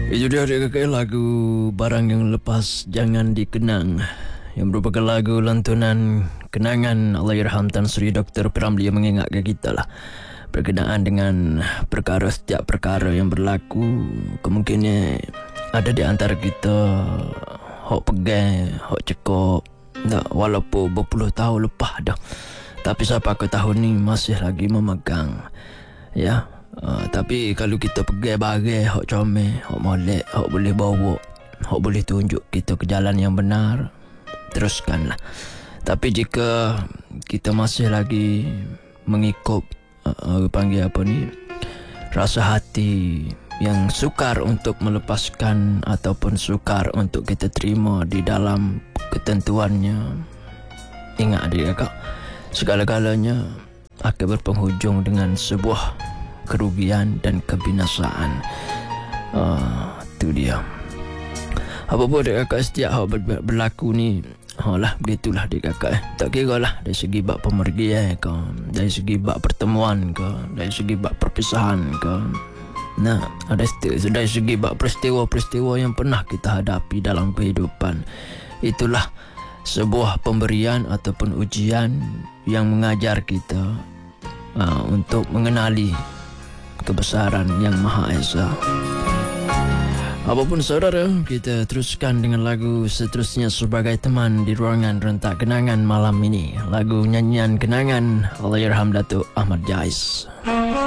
Itu dia kakak lagu Barang Yang Lepas Jangan Dikenang, yang merupakan lagu lantunan kenangan Allahyarham Tan Sri Dr. Piramli yang mengingatkan kita lah berkenaan dengan setiap perkara yang berlaku. Kemungkinan ada di antara kita hok pegang, hok cekok tak, walaupun berpuluh tahun lepas dah, tapi siapa ke tahun ni masih lagi memegang ya. Tapi kalau kita pergi bagai hok comel, hok molek, hok boleh bawa, hok boleh tunjuk kita ke jalan yang benar, teruskanlah. Tapi jika kita masih lagi mengikut panggil apa ni, rasa hati yang sukar untuk melepaskan ataupun sukar untuk kita terima di dalam ketentuannya, ingat adik kakak, segala-galanya akan berpenghujung dengan sebuah kerugian dan kebinasaan. Itu dia. Apa-apa adik kakak, setiap hal berlaku ni lah begitulah adik kakak. Tak kira lah dari segi bab pemergian ke, dari segi bab pertemuan ke, dari segi bab perpisahan ke. Nah, ada dari segi bab peristiwa-peristiwa yang pernah kita hadapi dalam kehidupan. Itulah sebuah pemberian ataupun ujian yang mengajar kita untuk mengenali kebesaran Yang Maha Esa. Apapun saudara, kita teruskan dengan lagu seterusnya sebagai teman di ruangan rentak kenangan malam ini. Lagu nyanyian kenangan Allahyarham Datuk Ahmad Jais.